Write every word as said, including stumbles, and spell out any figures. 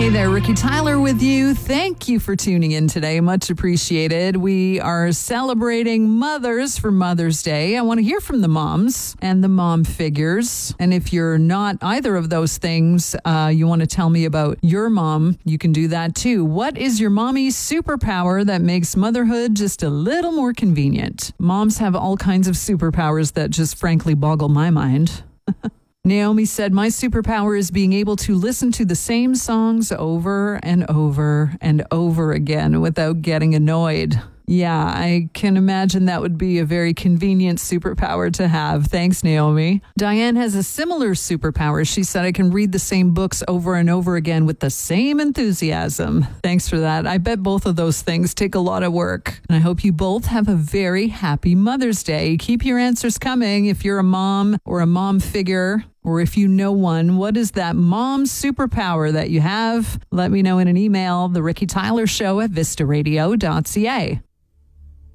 Hey there, Ricky Tyler with you. Thank you for tuning in today. Much appreciated. We are celebrating mothers for Mother's Day. I want to hear from the moms and the mom figures. And if you're not either of those things, uh, you want to tell me about your mom, you can do that too. What is your mommy's superpower that makes motherhood just a little more convenient? Moms have all kinds of superpowers that just frankly boggle my mind. Naomi said, my superpower is being able to listen to the same songs over and over and over again without getting annoyed. Yeah, I can imagine that would be a very convenient superpower to have. Thanks, Naomi. Diane has a similar superpower. She said, I can read the same books over and over again with the same enthusiasm. Thanks for that. I bet both of those things take a lot of work. And I hope you both have a very happy Mother's Day. Keep your answers coming. If you're a mom or a mom figure, or if you know one, what is that mom superpower that you have? Let me know in an email, the Ricky Tyler Show at vista radio dot c a.